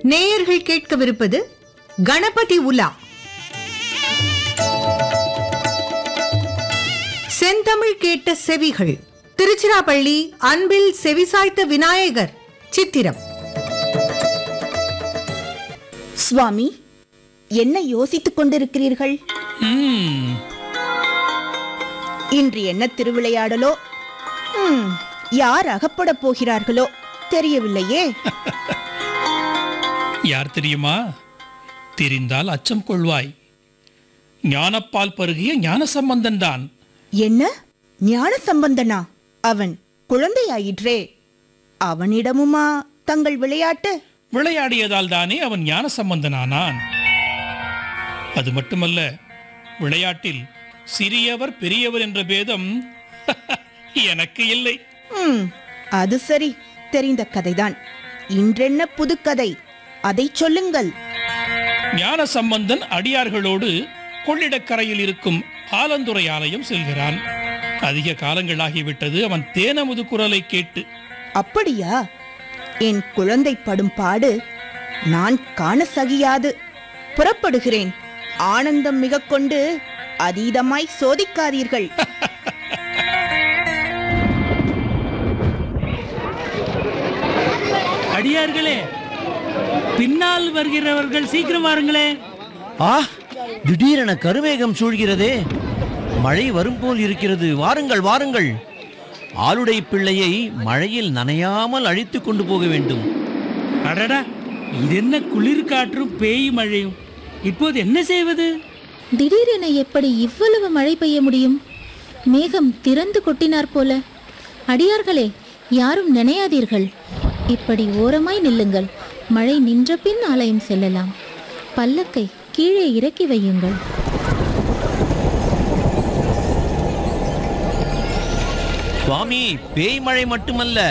நேயர்கள் கேட்கவிருப்பது கணபதி உலா. செந்தமிழ் கேட்ட செவிகள். திருச்சிராப்பள்ளி அன்பில் செவிசாய்த்த விநாயகர் சித்திரம். சுவாமி, என்ன யோசித்துக் கொண்டிருக்கிறீர்கள்? இன்று என்ன திருவிளையாடலோ? யார் அகப்பட போகிறார்களோ தெரியவில்லையே. யார் தெரியுமா? தெரிந்தால் அச்சம் கொள்வாய். ஞானப்பால் பருகிய ஞானசம்பந்தன் தான். என்ன, ஞான சம்பந்தனா? அவன் குழந்தையாயிற்றே. அவனிடமுமா தங்கள் விளையாட்டு? விளையாடியதால் தானே அவன் ஞானசம்பந்தனானான். அது மட்டுமல்ல, விளையாட்டில் சிறியவர் பெரியவர் என்ற பேதம் எனக்கு இல்லை. அது சரி, தெரிந்த கதைதான். இன்றென்ன புதுக்கதை? அதை சொல்லுங்கள். ஞானசம்பந்தன் அடியார்களோடு கொள்ளிடக்கரையில் இருக்கும் ஆலந்துறை ஆலயம் செல்கிறான். அதிக காலங்களாகிவிட்டது அவன் தேனமுது குரலை கேட்டு. அப்படியா? என் குழந்தை படும் பாடு நான் காண சகியாது. புறப்படுகிறேன். ஆனந்தம் மிக கொண்டு அதீதமாய் சோதிக்காதீர்கள். அடியார்களே, பின்னால் வருகிறவர்கள் சீக்கிரம் வாருங்களே. திடீரென கருமேகம் சூழ்கிறதே. மழை வரும் போல் இருக்கிறது. வாருங்கள் வாருங்கள். ஆளுடை பிள்ளையை மழையில் நனையாமல் அழைத்து கொண்டு போக வேண்டும். அடடா, இது என்ன குளிர் காற்றும் பேய் மழையும்! இப்போது என்ன செய்வது? திடீரென எப்படி இவ்வளவு மழை பெய்ய முடியும்? மேகம் திறந்து கொட்டினார் போல. அடியார்களே, யாரும் நினையாதீர்கள். இப்படி ஓரமாய் நில்லுங்கள். மழை நின்ற பின் ஆலயம் செல்லலாம். பல்லக்கை கீழே இறக்கி வையுங்கள். சுவாமி, பேய் மழை மட்டுமல்ல,